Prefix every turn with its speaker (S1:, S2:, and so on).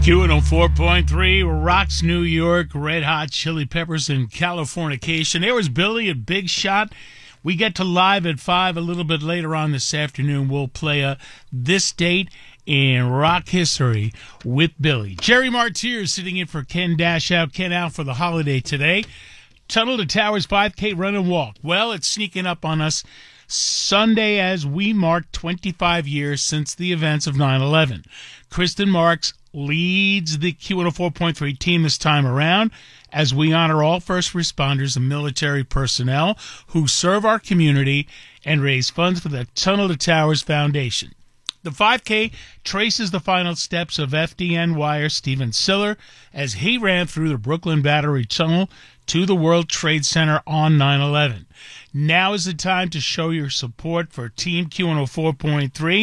S1: Q104.3 rocks New York, Red Hot Chili Peppers, and Californication. There was Billy at Big Shot. We get to Live at 5 a little bit later on this afternoon. We'll play This Date in Rock History with Billy. Jerry Martyr sitting in for Ken Dashout. Ken out for the holiday today. Tunnel to Towers 5K run and walk. Well, it's sneaking up on us Sunday as we mark 25 years since the events of 9/11. Kristen Marks leads the Q104.3 team this time around as we honor all first responders and military personnel who serve our community and raise funds for the Tunnel to Towers Foundation. The 5K traces the final steps of FDN wire Stephen Siller as he ran through the Brooklyn Battery Tunnel to the World Trade Center on 9/11. Now is the time to show your support for Team Q104.3